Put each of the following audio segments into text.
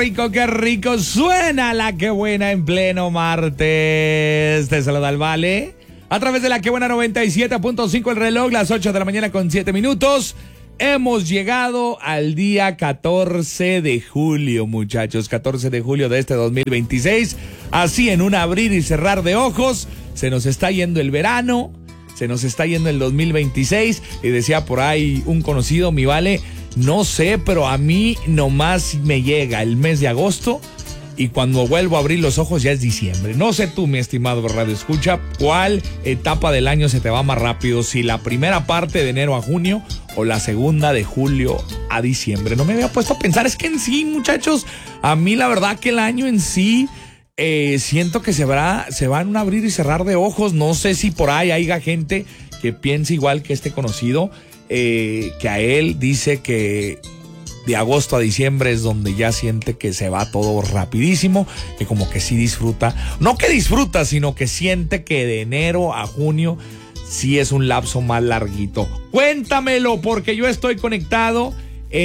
qué rico suena la que buena en pleno martes. Te saluda el Vale a través de la que buena 97.5 el reloj, las 8 de la mañana con 7 minutos. Hemos llegado al día 14 de julio, muchachos, 14 de julio de este 2026. Así, en un abrir y cerrar de ojos, se nos está yendo el verano, se nos está yendo el 2026. Y decía por ahí un conocido, mi Vale, no sé, pero a mí nomás me llega el mes de agosto y cuando vuelvo a abrir los ojos ya es diciembre. No sé tú, mi estimado Radio Escucha, cuál etapa del año se te va más rápido, si la primera parte de enero a junio o la segunda de julio a diciembre. No me había puesto a pensar, es que en sí, muchachos, a mí la verdad que el año en sí siento que se va en un abrir y cerrar de ojos. No sé si por ahí haya gente que piense igual que este conocido, que a él dice que de agosto a diciembre es donde ya siente que se va todo rapidísimo, que como que sí disfruta, no que disfruta, sino que siente que de enero a junio sí es un lapso más larguito. Cuéntamelo, porque yo estoy conectado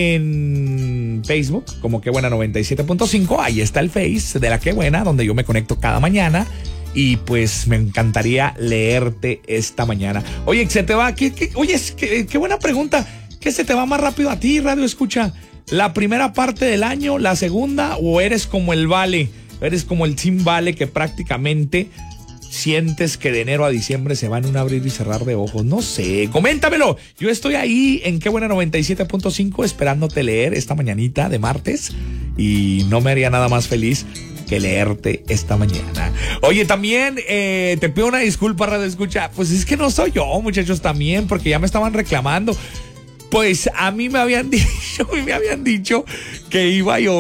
en Facebook, como Que Buena 97.5, ahí está el Face de la Que Buena, donde yo me conecto cada mañana. Y pues me encantaría leerte esta mañana. Oye, ¿se te va? Qué buena pregunta. ¿Qué se te va más rápido a ti, Radio Escucha? ¿La primera parte del año, la segunda, o eres como el Vale? ¿Eres como el Team Vale que prácticamente sientes que de enero a diciembre se va en un abrir y cerrar de ojos? No sé, coméntamelo. Yo estoy ahí en Que Buena 97.5 esperándote leer esta mañanita de martes y no me haría nada más feliz que leerte esta mañana. Oye, también te pido una disculpa, Radio Escucha. Pues es que no soy yo, muchachos, también, porque ya me estaban reclamando. Pues a mí me habían dicho que iba a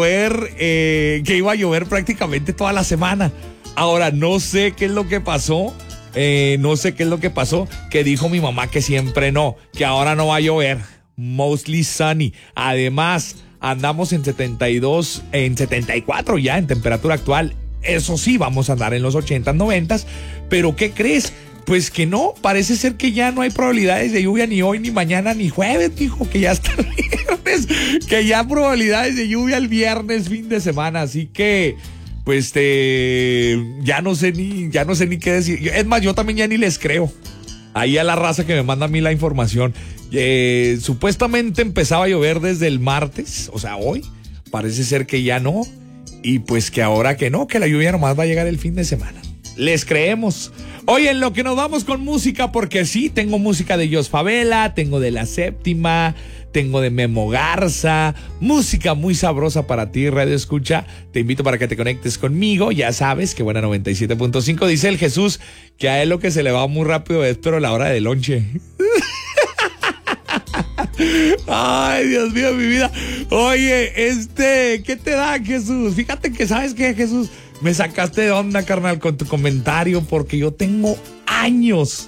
llover prácticamente toda la semana. Ahora, no sé qué es lo que pasó, que dijo mi mamá que siempre no, que ahora no va a llover, mostly sunny. Además, andamos en 72, en 74 ya en temperatura actual. Eso sí, vamos a andar en los 80, 90, pero ¿qué crees? Pues que no, parece ser que ya no hay probabilidades de lluvia ni hoy, ni mañana, ni jueves, dijo, que ya está el viernes, que ya probabilidades de lluvia el viernes, fin de semana, así que pues ya no sé ni qué decir. Es más, yo también ya ni les creo ahí a la raza que me manda a mí la información. Supuestamente empezaba a llover desde el martes, o sea, hoy, parece ser que ya no, y pues que ahora que no, que la lluvia nomás va a llegar el fin de semana. Les creemos. Oye, en lo que nos vamos con música, porque sí, tengo música de Jos Favela, tengo de La Séptima, tengo de Memo Garza, música muy sabrosa para ti, Radio Escucha. Te invito para que te conectes conmigo, ya sabes, Que Buena 97.5. Dice el Jesús que a él lo que se le va muy rápido es pero la hora del lonche. Ay, Dios mío, mi vida. Oye, ¿qué te da, Jesús? Fíjate que, ¿sabes qué, Jesús? Me sacaste de onda, carnal, con tu comentario, porque yo tengo años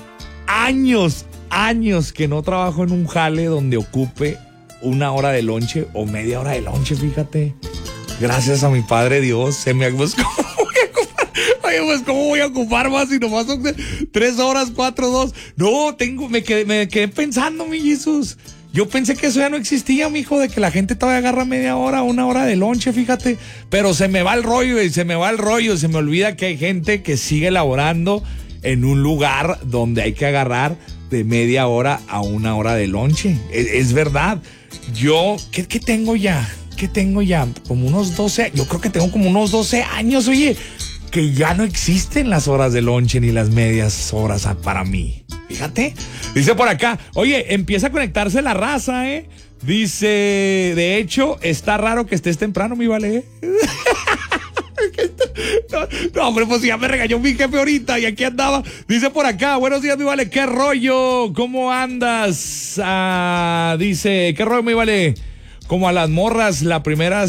que no trabajo en un jale donde ocupe una hora de lonche o media hora de lonche, fíjate. Gracias a mi Padre Dios, pues, ¿cómo voy a ocupar? Oye, pues, ¿cómo voy a ocupar más si nomás son 3 horas, 4, 2? No, me quedé pensando, mi Jesús. Yo pensé que eso ya no existía, mijo, de que la gente todavía agarra media hora, una hora de lonche, fíjate. Pero se me va el rollo, se me olvida que hay gente que sigue laborando en un lugar donde hay que agarrar de media hora a una hora de lonche. Es verdad. Yo, ¿qué tengo ya? Como unos 12, yo creo que tengo como unos 12 años, oye, que ya no existen las horas de lonche ni las medias horas para mí. Fíjate, dice por acá, oye, empieza a conectarse la raza, Dice, de hecho, está raro que estés temprano, mi Vale. No, hombre, pues ya me regañó mi jefe ahorita y aquí andaba. Dice por acá, buenos días, mi Vale, ¿qué rollo? ¿Cómo andas? Dice, ¿qué rollo, mi Vale? Como a las morras, la primera...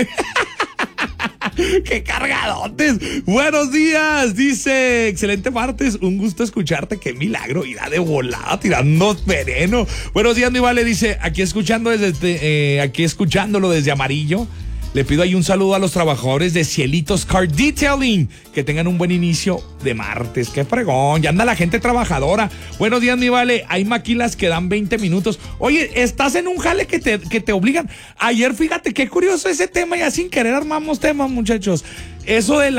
¡Qué cargadotes! Buenos días, dice, excelente martes, un gusto escucharte, qué milagro, irá de volada tirando veneno. Buenos días, mi Vale, dice, aquí escuchándolo desde Amarillo, Le pido ahí un saludo a los trabajadores de Cielitos Car Detailing. Que tengan un buen inicio de martes. ¡Qué fregón! Ya anda la gente trabajadora. Buenos días, mi vale. Hay maquilas que dan 20 minutos. Oye, estás en un jale que te obligan. Ayer, fíjate, qué curioso ese tema. Ya sin querer armamos temas, muchachos. Eso de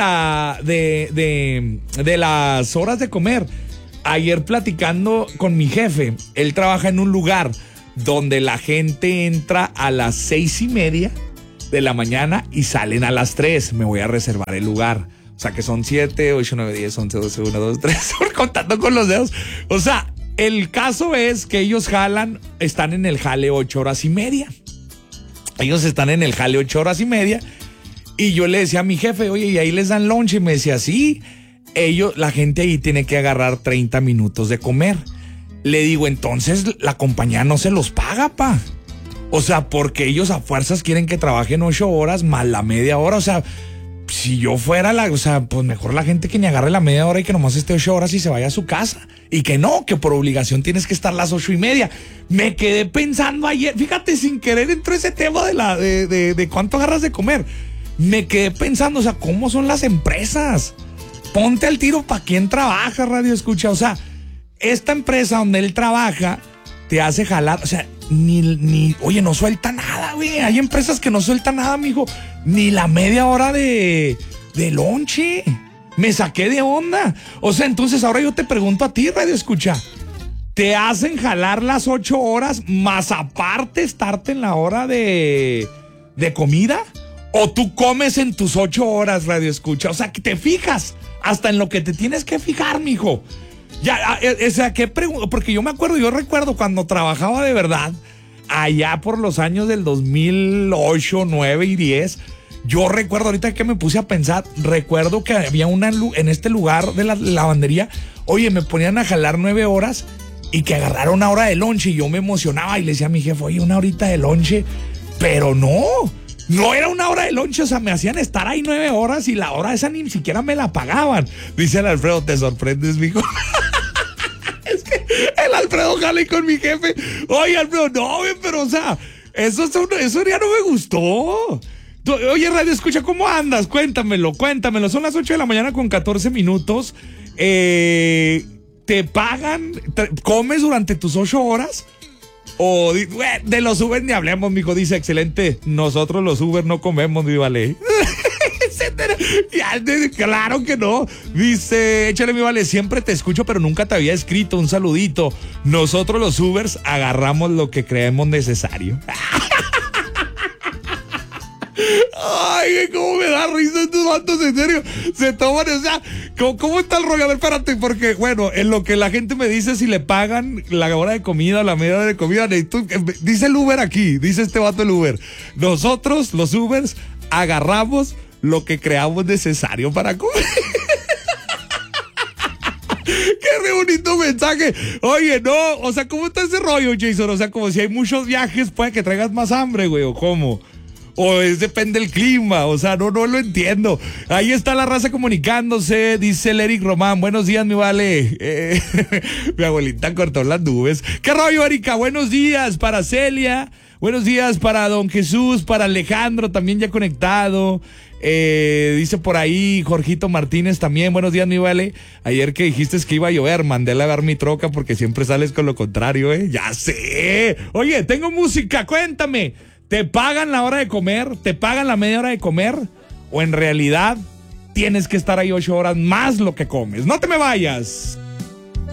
las horas de comer. Ayer platicando con mi jefe. Él trabaja en un lugar donde la gente entra a las 6:30 de la mañana y salen a las 3. Me voy a reservar el lugar. O sea que son 7, 8, 9, 10, 11, 12, 1, 2, 3. Contando con los dedos. O sea, el caso es que ellos están en el jale 8:30. Ellos están en el jale 8:30. Y yo le decía a mi jefe, oye, ¿y ahí les dan lunch? Y me decía, sí. La gente ahí tiene que agarrar 30 minutos de comer. Le digo, entonces la compañía no se los paga, pa. O sea, porque ellos a fuerzas quieren que trabajen 8 horas más la media hora. O sea, si yo fuera pues mejor la gente que ni agarre la media hora y que nomás esté 8 horas y se vaya a su casa. Y que no, que por obligación tienes que estar las 8:30. Me quedé pensando ayer, fíjate, sin querer entró ese tema de cuánto agarras de comer. Me quedé pensando, o sea, ¿cómo son las empresas? Ponte al tiro para quién trabaja, radio escucha. O sea, esta empresa donde él trabaja te hace jalar, o sea, oye, no suelta nada, güey. Hay empresas que no sueltan nada, mijo. Ni la media hora de lonche. Me saqué de onda. O sea, entonces ahora yo te pregunto a ti, radio escucha. ¿Te hacen jalar las 8 horas más aparte estarte en la hora de comida? ¿O tú comes en tus 8 horas, radio escucha? O sea, que te fijas hasta en lo que te tienes que fijar, mijo. Ya, o sea, ¿qué pregunto? Porque yo recuerdo cuando trabajaba de verdad, allá por los años del 2008, 9 y 10, yo recuerdo, ahorita que me puse a pensar, recuerdo que había en este lugar de la lavandería, oye, me ponían a jalar 9 horas y que agarrara una hora de lonche y yo me emocionaba y le decía a mi jefe, oye, una horita de lonche, pero no era una hora de lonche, o sea, me hacían estar ahí 9 horas y la hora esa ni siquiera me la pagaban. Dice el Alfredo, ¿te sorprendes, mijo? Es que el Alfredo jale con mi jefe. Oye, Alfredo, no, pero o sea, eso ya no me gustó. Oye, radio escucha, ¿cómo andas? Cuéntamelo. Son las 8 de la mañana con 14 minutos. ¿Te pagan? ¿Comes durante tus 8 horas? O de los Uber ni hablemos, mijo. Dice, excelente, nosotros los Uber no comemos, mi vale. Claro que no. Dice, échale, mi vale, siempre te escucho, pero nunca te había escrito. Un saludito. Nosotros los Ubers agarramos lo que creemos necesario. Ay, cómo me da risa estos vatos, en serio. Se toman, o sea, ¿cómo está el rollo? A ver, espérate, porque, bueno, en lo que la gente me dice si le pagan la hora de comida o la media hora de comida, dice el Uber aquí, dice este vato el Uber. Nosotros, los Ubers, agarramos lo que creamos necesario para comer. Qué bonito mensaje. Oye, no, o sea, ¿cómo está ese rollo, Jason? O sea, como si hay muchos viajes, puede que traigas más hambre, güey, ¿o cómo? O depende del clima, o sea, no lo entiendo. Ahí está la raza comunicándose, dice el Eric Román, buenos días, mi vale. Mi abuelita cortó las nubes. ¿Qué rollo, Erika? Buenos días para Celia, buenos días para Don Jesús, para Alejandro, también ya conectado. Dice por ahí Jorgito Martínez también, buenos días, mi vale. Ayer que dijiste que iba a llover, mandé a lavar mi troca porque siempre sales con lo contrario, ya sé. Oye, tengo música, cuéntame. ¿Te pagan la hora de comer? ¿Te pagan la media hora de comer? ¿O en realidad tienes que estar ahí 8 horas más lo que comes? No te me vayas.